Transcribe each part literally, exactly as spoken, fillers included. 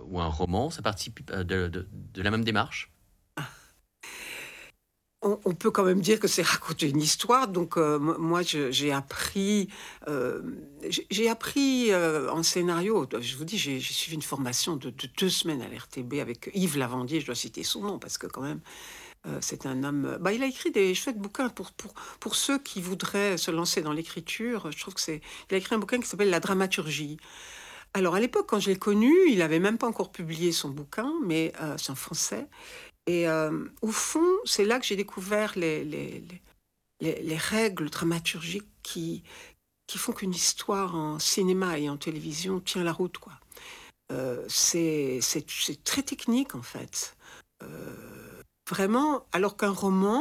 ou un roman, ça participe euh, de, de- de la même démarche? On on peut quand même dire que c'est raconter une histoire, donc heu, mo moi je j'ai appris, hem, j'ai j'ai appris, heu, en scénario. Je vous dis, j'ai j'ai suivi une formation de de deux semaines à l'R T B avec Yves Lavandier, je dois citer son nom parce que quand même, heu, c'est un homme, heu, bah, il a écrit des chouettes bouquins pour pour pour ceux qui voudraient se lancer dans l'écriture. Je trouve que c'est il a écrit un bouquin qui s'appelle La dramaturgie. Alors à l'époque, quand je l'ai connu, il avait même pas encore publié son bouquin, mais heu, c'est en français. Et hem, au fond, c'est là que j'ai découvert les les les les les règles dramaturgiques qui qui font qu'une histoire en cinéma et en télévision tient la route, quoi. Heu, c'est c'est c'est très technique, en fait. Heu, Vraiment, alors qu'un roman,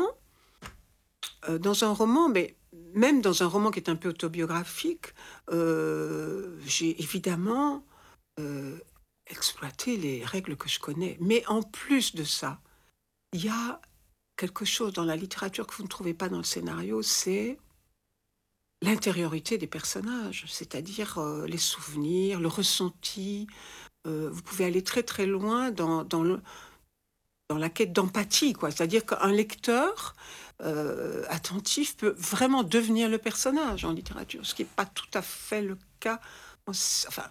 heu, dans un roman, mais même dans un roman qui est un peu autobiographique, heu, j'ai évidemment, heu, exploité les règles que je connais. Mais en plus de ça, il y a quelque chose dans la littérature que vous ne trouvez pas dans le scénario, c'est l'intériorité des personnages, c'est-à-dire, heu, les souvenirs, le ressenti. Heu, vous pouvez aller très, très loin dans dans le dans la quête d'empathie, quoi. C'est-à-dire qu'un lecteur, heu, attentif peut vraiment devenir le personnage en littérature, ce qui est pas tout à fait le cas en c enfin,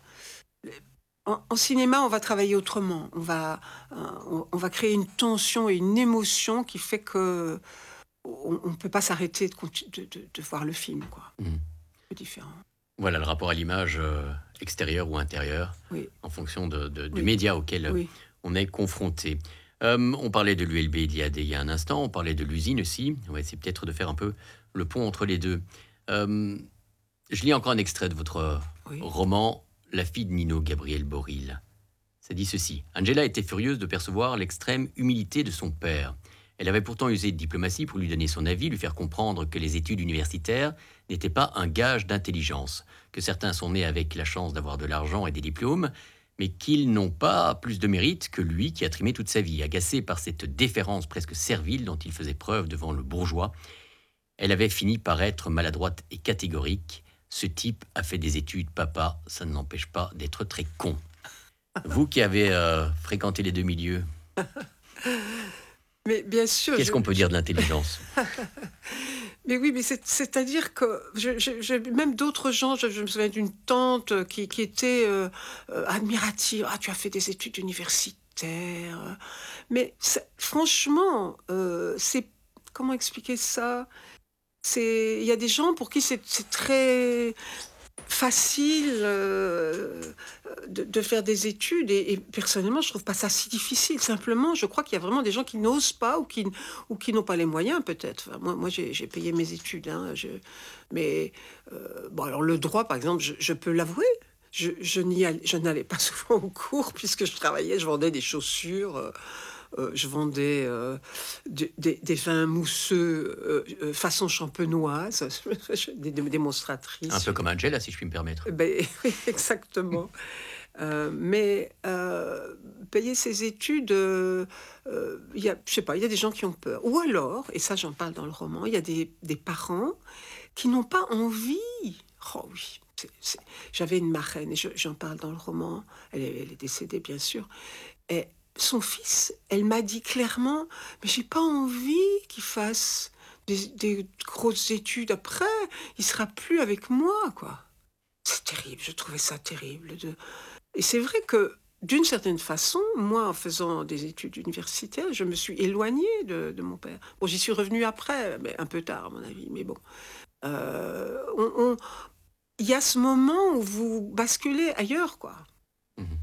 en en cinéma, on va travailler autrement. On va, heu, on on va créer une tension et une émotion qui fait que On on peut pas s'arrêter de conti de de de voir le film, quoi. Mhm. C'est différent. Voilà, le rapport à l'image euh, extérieure ou intérieure, Oui, en fonction de- de- du oui, média auquel euh, oui. on est confronté. Euh, on parlait de l'U L B il y, a, des- il y a un instant, on parlait de l'usine aussi. On va essayer peut-être de faire un peu le pont entre les deux. Euh, je lis encore un extrait de votre Oui. roman La fille de Nino, Gabriel Boril. Ça dit ceci. Angela était furieuse de percevoir l'extrême humilité de son père. Elle avait pourtant usé de diplomatie pour lui donner son avis, lui faire comprendre que les études universitaires n'étaient pas un gage d'intelligence, que certains sont nés avec la chance d'avoir de l'argent et des diplômes, mais qu'ils n'ont pas plus de mérite que lui qui a trimé toute sa vie. Agacée par cette déférence presque servile dont il faisait preuve devant le bourgeois, elle avait fini par être maladroite et catégorique. Ce type a fait des études, papa, ça ne l'empêche pas d'être très con. Vous qui avez euh, fréquenté les deux milieux, Mais bien sûr, qu'est-ce je qu'on peut je dire de l'intelligence? mais oui, mais c'est c'est-à-dire que je je je même d'autres gens, je je me souviens d'une tante, heu, qui qui était, heu heu, admirative: «Ah, tu as fait des études universitaires, heu». Mais c'est franchement, heu, c'est comment expliquer ça? C'est il y a des gens pour qui c'est c'est très facile, heu, de de faire des études et et personnellement, je trouve pas ça si difficile. Simplement, je crois qu'il y a vraiment des gens qui n'osent pas ou qui n ou qui n'ont pas les moyens peut-être. Enfin, moi moi, j'ai j'ai payé mes études, hein, je mais, heu, bon, alors le droit, par exemple, je je peux l'avouer, je je n'y all je n'allais pas souvent au cours puisque je travaillais, je vendais des chaussures, heu heu, je vendais, heu, des des des vins mousseux, heu heu, façon champenoise, des des Un démonstratrices. peu comme Angela, si je puis me permettre. Beh, oui, exactement. Heu, mais heu, payer ses études, heu heu, il y a je sais pas, il y a des gens qui ont peur. Ou alors, et ça j'en parle dans le roman, il y a des des parents qui n'ont pas envie. Oh oui, c'est c'est j'avais une marraine et je j'en parle dans le roman, elle est elle est décédée bien sûr, et son fils, elle m'a dit clairement: «Mais j'ai pas envie qu'il fasse des des grosses études après, il sera plus avec moi, quoi». C'est terrible, je trouvais ça terrible de et c'est vrai que, d'une certaine façon, moi, en faisant des études universitaires, je me suis éloignée de de mon père. Bon, j'y suis revenue après, mais un peu tard à mon avis, mais bon. Heu, on on il y a ce moment où vous basculez ailleurs, quoi. Mhm.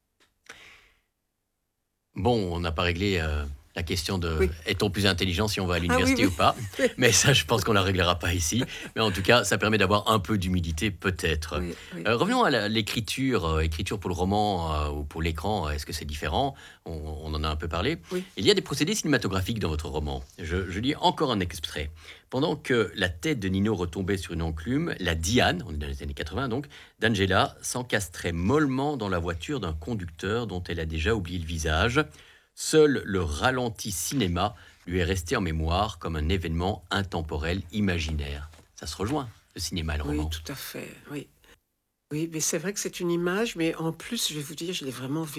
Bon, on n'a pas réglé euh, la question de Oui. est-on plus intelligent si on va à Ah oui, l'université oui. ou pas? Mais ça, je pense qu'on ne la réglera pas ici. Mais en tout cas, ça permet d'avoir un peu d'humilité, peut-être. Oui, oui, Euh, oui. revenons à la- l'écriture, euh, écriture pour le roman euh, ou pour l'écran. Est-ce que c'est différent? on, on en a un peu parlé. Oui. Il y a des procédés cinématographiques dans votre roman. Je, je lis encore un extrait. Pendant que la tête de Nino retombait sur une enclume, la Diane, on est dans les années quatre-vingts donc, d'Angela s'encastrait mollement dans la voiture d'un conducteur dont elle a déjà oublié le visage. Seul le ralenti cinéma lui est resté en mémoire comme un événement intemporel imaginaire. Ça se rejoint, le cinéma et le Oui, roman. tout à fait, oui. Oui, mais c'est vrai que c'est une image, mais en plus, je vais vous dire, je l'ai vraiment vécu.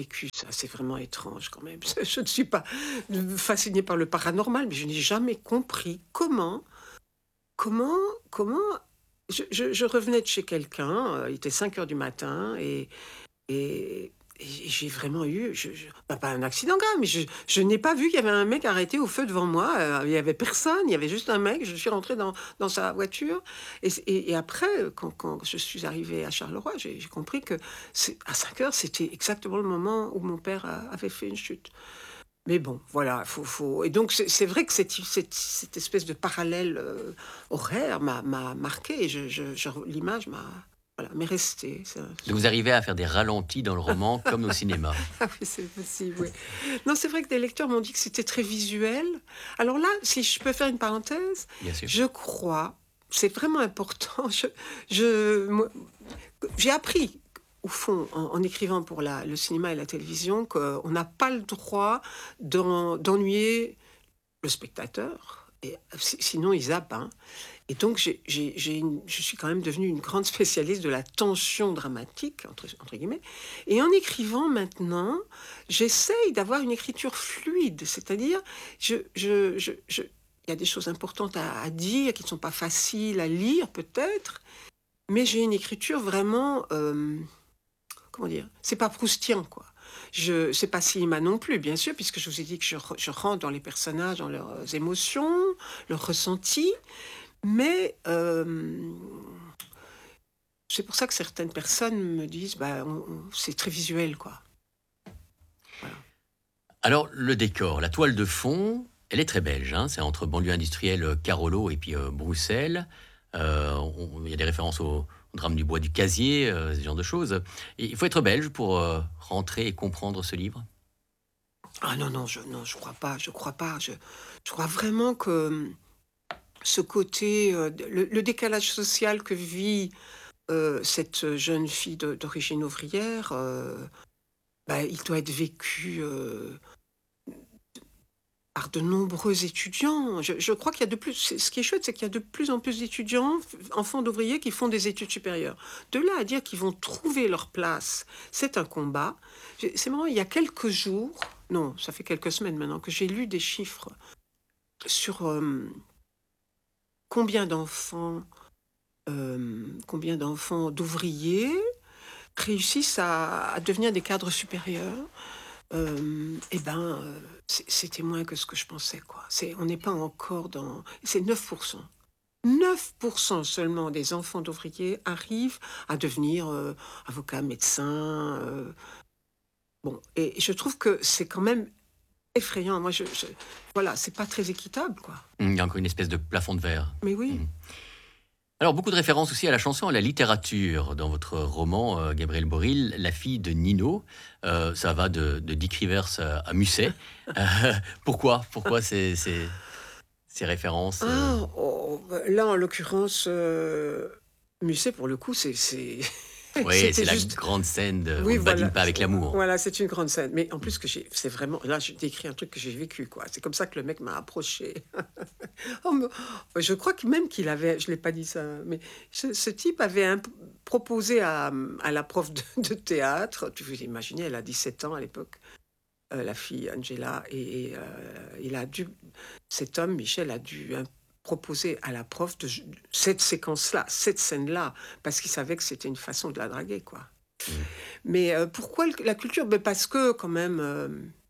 là, c'est vraiment étrange quand même. Je ne suis pas fascinée par le paranormal, mais je n'ai jamais compris comment, comment, comment. Je, je- je revenais de chez quelqu'un, euh, il était cinq heures du matin, et, et, et j'ai vraiment eu, je, je- bah, pas un accident grave, mais je, je n'ai pas vu qu'il y avait un mec arrêté au feu devant moi. euh, il y avait personne, il y avait juste un mec. Je suis rentrée dans, dans sa voiture. Et, c- et- et après, quand, quand je suis arrivée à Charleroi, j'ai j'ai compris que c'est- à cinq heures, c'était exactement le moment où mon père a- avait fait une chute. Mais bon, voilà, faut, faut... Et donc, c'est c'est vrai que cette, cette, cette espèce de parallèle euh, horaire m'a m'a marqué. Je, je- je- l'image m'a... Voilà, m'est restée. Ça- Donc vous arrivez à faire des ralentis dans le roman comme au cinéma. Ah oui, c'est possible, oui. Non, c'est vrai que des lecteurs m'ont dit que c'était très visuel. Alors là, si je peux faire une parenthèse, Bien sûr. je crois, c'est vraiment important, je, je, moi, j'ai appris, au fond, en, en écrivant pour la, le cinéma et la télévision, qu'on n'a pas le droit d'en- d'ennuyer le spectateur. Et, si- sinon, il zappe, hein. Et donc, j'ai, j'ai, j'ai une- je suis quand même devenue une grande spécialiste de la tension dramatique, entre, entre guillemets. Et en écrivant maintenant, j'essaye d'avoir une écriture fluide. C'est-à-dire, je, je, je, je- il y a des choses importantes à, à dire qui ne sont pas faciles à lire, peut-être, mais j'ai une écriture vraiment, euh, comment dire, c'est pas proustien, quoi. Je, c'est pas cinéma non plus, bien sûr, puisque je vous ai dit que je, re- je rentre dans les personnages, dans leurs émotions, leurs ressentis. Mais euh, c'est pour ça que certaines personnes me disent, bah, on- on- c'est très visuel, quoi. Voilà. Alors, le décor, la toile de fond, elle est très belge. Hein, c'est entre banlieue industrielle euh, Carolo et puis euh, Bruxelles. Euh, on- Il y a des références au, au drame du bois du Casier, euh, ce genre de choses. Et il faut être belge pour euh, rentrer et comprendre ce livre. Ah non, non, je non, je crois pas, je crois pas. Je, je crois vraiment que hum, ce côté, euh, le, le décalage social que vit euh, cette jeune fille de- d'origine ouvrière, euh, bah, il doit être vécu euh, par de nombreux étudiants. Je, je crois qu'il y a de plus. c'est- Ce qui est chouette, c'est qu'il y a de plus en plus d'étudiants, f- enfants d'ouvriers, qui font des études supérieures. De là à dire qu'ils vont trouver leur place, c'est un combat. J'ai- C'est marrant, il y a quelques jours, non, ça fait quelques semaines maintenant, que j'ai lu des chiffres sur euh, combien d'enfants, euh, combien d'enfants d'ouvriers réussissent à, à devenir des cadres supérieurs. Euh, eh ben, euh, c'est- c'était moins que ce que je pensais, quoi. C'est, on n'est pas encore dans... C'est neuf pour cent. neuf pour cent seulement des enfants d'ouvriers arrivent à devenir euh, avocats, médecins. euh. Bon, et je trouve que c'est quand même effrayant. Moi, je, je- voilà, c'est pas très équitable, quoi. Il y a encore une espèce de plafond de verre. Mais oui. Mhm. Alors, beaucoup de références aussi à la chanson, à la littérature. Dans votre roman, euh, Gabriel Boril, La fille de Nino, euh, ça va de, de Dick Rivers à, à Musset. Euh, pourquoi Pourquoi ces, ces, ces références euh, Ah, oh, bah, là, en l'occurrence, euh, Musset, pour le coup, c'est, c'est... Oui, c'est c'était la juste... grande scène de On Oui, ne badine voilà. pas avec l'amour. Voilà, c'est une grande scène. Mais en plus, que j'ai, c'est vraiment. Là, j'ai décrit un truc que j'ai vécu, quoi. C'est comme ça que le mec m'a approché. Oh, mais- je crois que même qu'il avait. Je l'ai pas dit ça, mais ce, ce type avait un- proposé à, à la prof de, de théâtre. Tu vous imaginez, elle a dix-sept ans à l'époque, euh, la fille Angela, et, et, euh, il a dû. Cet homme, Michel, a dû hein, proposer à la prof de cette séquence-là, cette scène-là, parce qu'il savait que c'était une façon de la draguer, quoi. Mm. Mais euh, pourquoi le- la culture? Ben parce que quand même, euh,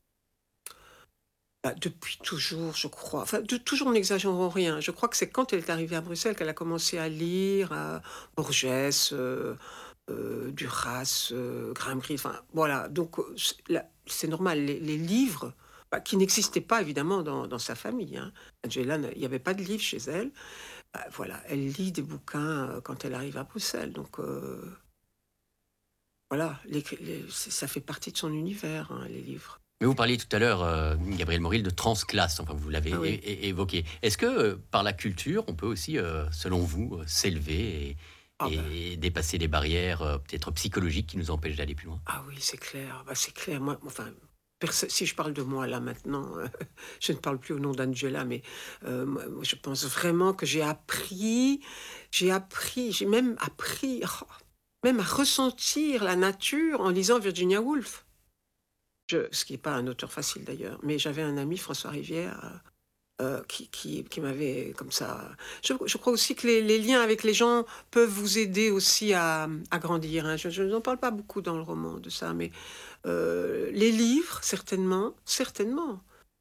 bah, depuis toujours, je crois, enfin de, toujours n'exagérons rien, je crois que c'est quand elle est arrivée à Bruxelles qu'elle a commencé à lire euh, Borges, euh, euh, Duras, euh, Graham-Greene, enfin voilà, donc euh, c'est la- c'est normal, les, les livres, bah, qui n'existaient pas évidemment dans, dans sa famille, hein. Angela, il n'y avait pas de livres chez elle, bah, voilà, elle lit des bouquins euh, quand elle arrive à Bruxelles, donc... euh, voilà, les- les- c'est- ça fait partie de son univers, hein, les livres. Mais vous parliez tout à l'heure, euh, Gabriel Moril, de transclasse, enfin vous l'avez Ah oui. é- é- évoqué. Est-ce que euh, par la culture, on peut aussi, euh, selon vous, euh, s'élever Ah et, ben, et dépasser les barrières euh, peut-être psychologiques qui nous empêchent d'aller plus loin? ah oui, c'est clair. Bah, c'est clair. Moi, enfin, perso- si je parle de moi là maintenant, euh, je ne parle plus au nom d'Angela, mais euh, moi, moi, je pense vraiment que j'ai appris, j'ai appris, j'ai même appris, oh, même à ressentir la nature en lisant Virginia Woolf. Je ce qui n'est pas un auteur facile d'ailleurs, mais j'avais un ami, François Rivière, heu heu, qui qui qui m'avait comme ça je je crois aussi que les les liens avec les gens peuvent vous aider aussi à, mmh, à grandir, hein. Je je n'en parle pas beaucoup dans le roman de ça, mais heu, les livres certainement, certainement,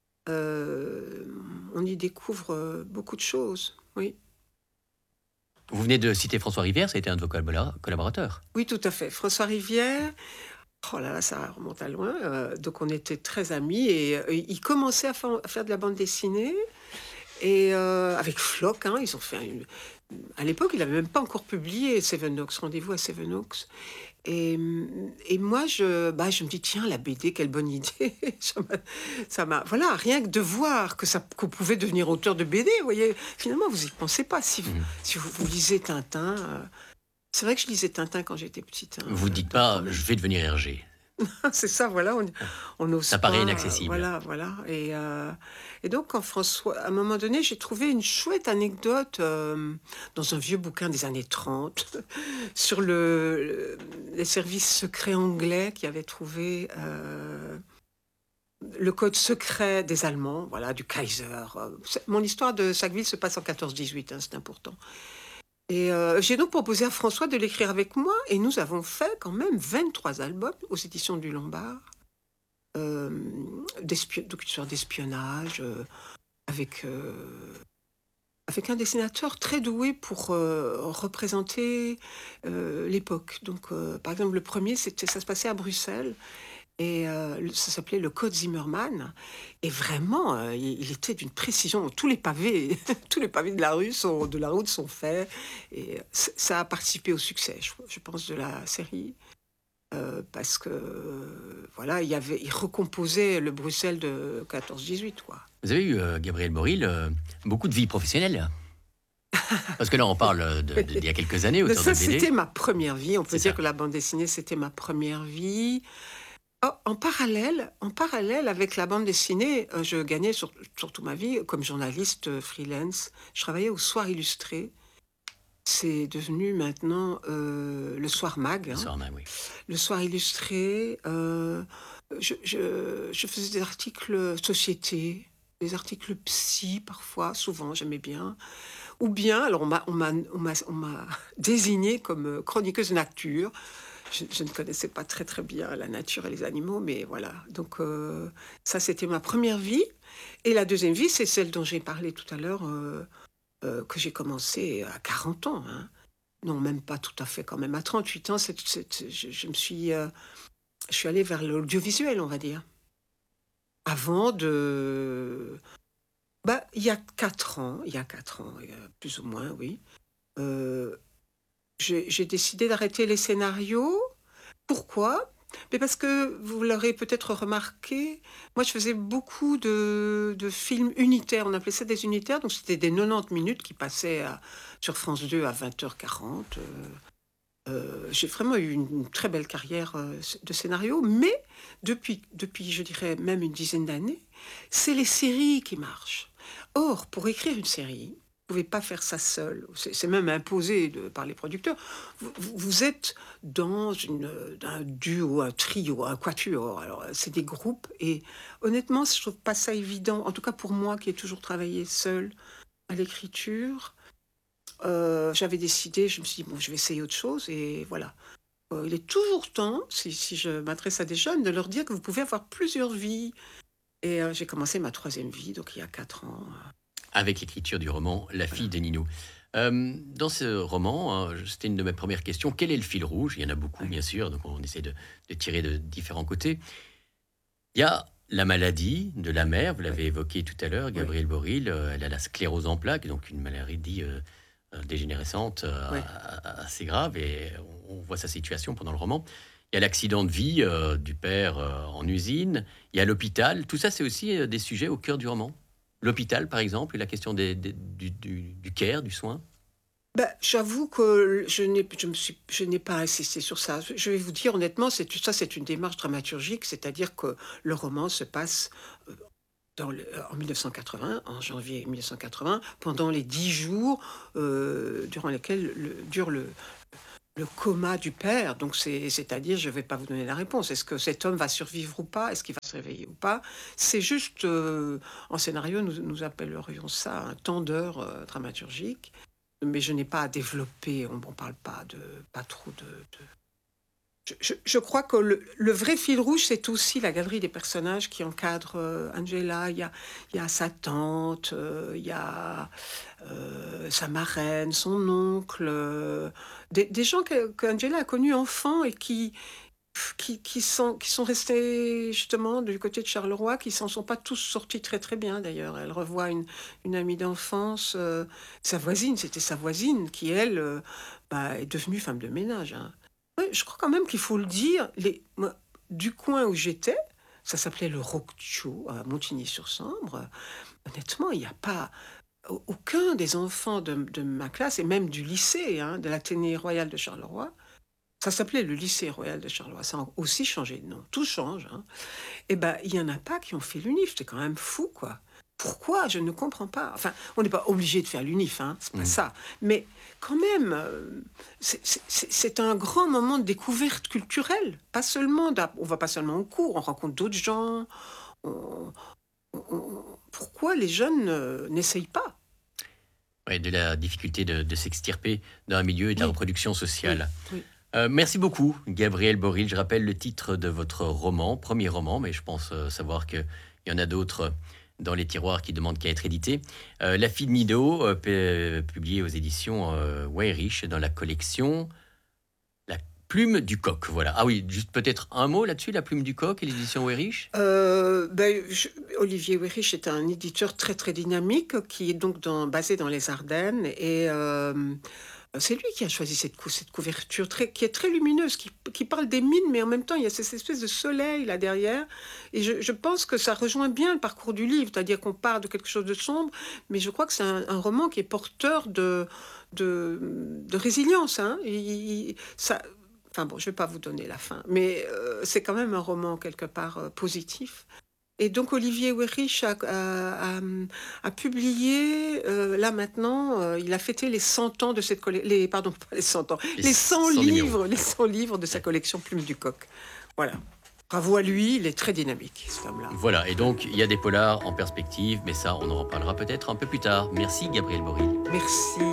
hem, on y découvre, heu, beaucoup de choses, oui. Vous venez de citer François Rivière, ça a été un de vos collabora collaborateurs? Oui, tout à fait. François Rivière, oh là là, ça remonte à loin, heu, donc on était très amis et heu, il commençait à faire à faire de la bande dessinée et heu, avec Flock, hein, ils ont fait une à l'époque, il avait même pas encore publié Sevenoaks, Rendez-vous à Sevenoaks et mmh et moi je bah, je me dis: «Tiens, la B D, quelle bonne idée!» Ça m'a ça m'a voilà, rien que de voir que ça qu'on pouvait devenir auteur de B D, vous voyez? Finalement, vous y pensez pas si vous Mmh. si vous vous lisez Tintin, heu, c'est vrai que je lisais Tintin quand j'étais petite, hein, Vous heu, dites donc quand pas: même. «Je vais devenir Hergé». C'est ça, voilà, on on n'ose Ça paraît pas, heu, inaccessible. voilà, voilà et heu et donc quand François à un moment donné, j'ai trouvé une chouette anecdote, hem, dans un vieux bouquin des années trente sur le le les services secrets anglais qui avaient trouvé, heu, le code secret des Allemands, voilà, du Kaiser, heu, c'est mon histoire de Sackville se passe en quatorze dix-huit, hein, c'est important et heu, j'ai donc proposé à François de l'écrire avec moi et nous avons fait quand même vingt-trois albums aux éditions du Lombard. Hem, d'espio donc une sorte d'espionnage, heu, avec, heu, avec un dessinateur très doué pour, heu, représenter, heu, l'époque. Donc, heu, par exemple, le premier, c'était ça se passait à Bruxelles et heu, le ça s'appelait le Code Zimmermann et vraiment, heu, il il était d'une précision. Tous les pavés tous les pavés de la rue sont de la route sont faits et ç ça a participé au succès, je je pense, de la série. Heu, parce que, heu, voilà, il y avait il recomposait le Bruxelles de quatorze dix-huit, quoi. Vous avez eu, heu, Gabriel Boril, heu, beaucoup de vie professionnelle? Parce que là, on parle, heu, de de d'il y a quelques années, Mais auteur de ça, B D. c'était ma première vie. On peut C'est dire ça. que la bande dessinée, c'était ma première vie. Oh, en parallèle en parallèle avec la bande dessinée, heu, je gagnais sur surtout ma vie comme journaliste, heu, freelance. Je travaillais au Soir illustré. C'est devenu maintenant, heu, le Soir Mag, Le hein. soir même, oui. Le Soir illustré, heu, je je je faisais des articles, société, des articles psy parfois, souvent, j'aimais bien. Ou bien alors on m'a on m'a on m'a on m'a désignée comme, heu, chroniqueuse nature. Je je ne connaissais pas très, très bien la nature et les animaux, mais voilà. Donc, heu, ça c'était ma première vie et la deuxième vie, c'est celle dont j'ai parlé tout à l'heure, heu heu, que j'ai commencé à quarante ans, hein. Non, même pas tout à fait quand même. À trente-huit ans, c'est c'est je je me suis, heu, je suis allée vers l'audiovisuel, on va dire. Avant de bah, il y a quatre ans il y a quatre ans, heu, plus ou moins, oui, heu, j'ai j'ai décidé d'arrêter les scénarios. Pourquoi? Mais parce que vous l'aurez peut-être remarqué, moi je faisais beaucoup de de films unitaires, on appelait ça des unitaires, donc c'était des quatre-vingt-dix minutes qui passaient à sur France deux à vingt heures quarante. Heu, j'ai vraiment eu une une très belle carrière, heu, sc de scénario, mais depuis depuis, je dirais, même une dizaine d'années, c'est les séries qui marchent. Or, pour écrire une série, vous pouvez pas faire ça seul, c'est c'est même imposé de par les producteurs. Vous vous vous êtes dans une, heu, un duo, un trio, un quatuor, alors, heu, c'est des groupes et honnêtement, je trouve pas ça évident, en tout cas pour moi qui ai toujours travaillé seule à l'écriture. Heu, j'avais décidé, je me suis dit: «Bon, je vais essayer autre chose» et voilà. Heu, il est toujours temps, si si je m'adresse à des jeunes, de leur dire que vous pouvez avoir plusieurs vies et heu, j'ai commencé ma troisième vie, donc il y a quatre ans, heu, Avec l'écriture du roman La fille voilà. de Nino. Hem, dans ce roman, heu, c'était une de mes premières questions, quel est le fil rouge? Il y en a beaucoup, Ouais, bien sûr, donc on essaie de de tirer de différents côtés. Il y a la maladie de la ouais, mère, vous ouais, l'avez évoqué tout à l'heure, ouais, Gabrielle Boril, heu, elle a la sclérose en plaques, donc une maladie, heu heu, dégénérescente, heu, ouais. a a assez grave et on on voit sa situation pendant le roman. Il y a l'accident de vie, heu, du père, heu, en usine, il y a l'hôpital, tout ça, c'est aussi, heu, des sujets au cœur du roman? L'hôpital, par exemple, et la question des des du du du care, du soin? Bah, j'avoue que je n'ai je me suis je n'ai pas insisté sur ça. Je je vais vous dire honnêtement, c'est ça c'est une démarche dramaturgique, c'est-à-dire que le roman se passe, heu, dans le en mille neuf cent quatre-vingts, en janvier mille neuf cent quatre-vingts, pendant les dix jours, heu, durant lesquels le dure le le coma du père. Donc, c'est, c'est-à-dire, je ne vais pas vous donner la réponse. Est-ce que cet homme va survivre ou pas? Est-ce qu'il va se réveiller ou pas? C'est juste, euh, en scénario, nous, nous appellerions ça un tendeur euh, dramaturgique. Mais je n'ai pas à développer, on ne parle pas de, pas trop de, de Je, je- je crois que le, le vrai fil rouge, c'est aussi la galerie des personnages qui encadrent euh, Angela. Il y a, il y a sa tante, euh, il y a euh, sa marraine, son oncle, euh, des, des gens que, que Angela a connus enfants et qui, qui, qui sont, qui sont restés justement du côté de Charleroi, qui s'en sont pas tous sortis très très bien d'ailleurs. Elle revoit une, une amie d'enfance, euh, sa voisine, c'était sa voisine qui, elle, euh, bah, est devenue femme de ménage, hein. Ouais, je crois quand même qu'il faut le dire, les, moi, du coin où j'étais, ça s'appelait le Rocchio, à Montigny-sur-Sambre. Honnêtement, il n'y a pas au- aucun des enfants de, de ma classe, et même du lycée, hein, de l'Athénée royal de Charleroi. Ça s'appelait le lycée royal de Charleroi. Ça a aussi changé de nom. Tout change, hein. Eh ben, il y en a pas qui ont fait l'UNIF. C'est quand même fou, quoi. Pourquoi? Je ne comprends pas. Enfin, on n'est pas obligé de faire l'UNIF, hein, c'est pas Mm. ça. Mais quand même, euh, c'est c'est- c'est- c'est un grand moment de découverte culturelle. Pas seulement, d'app- on va pas seulement au cours, on rencontre d'autres gens. on- on- on- pourquoi les jeunes euh, n'essayent pas? Ouais, de la difficulté de, de s'extirper d'un milieu et de la Oui, reproduction oui, sociale. oui. Euh, merci beaucoup, Gabriel Boril. Je rappelle le titre de votre roman, premier roman, mais je pense euh, savoir qu'il y en a d'autres dans les tiroirs qui demandent qu'à être édités. Euh, La fille de Mido, euh, pu- publié aux éditions euh, Weyrich dans la collection La plume du coq. Voilà. Ah oui, juste peut-être un mot là-dessus, La plume du coq et l'édition Weyrich. Euh, ben, je- Olivier Weyrich est un éditeur très très dynamique qui est donc dans- basé dans les Ardennes et euh, c'est lui qui a choisi cette, cou- cette couverture très, qui est très lumineuse, qui, qui parle des mines, mais en même temps il y a cette espèce de soleil là derrière. Et je, je pense que ça rejoint bien le parcours du livre, c'est-à-dire qu'on part de quelque chose de sombre, mais je crois que c'est un, un roman qui est porteur de, de, de résilience, hein. Il- il- ça, enfin bon, je vais pas vous donner la fin, mais euh, c'est quand même un roman quelque part euh, positif. Et donc Olivier Weyrich a, a- a- a publié, euh, là maintenant, euh, il a fêté les cent ans de cette collection, les, pardon, pas les cent ans, Les les cent cent numéros. livres, les cent livres de sa collection Plume du Coq. Voilà. Bravo à lui, il est très dynamique, cet homme-là. Voilà, et donc il y a des polars en perspective, mais ça, on en reparlera peut-être un peu plus tard. Merci, Gabriel Boril. Merci.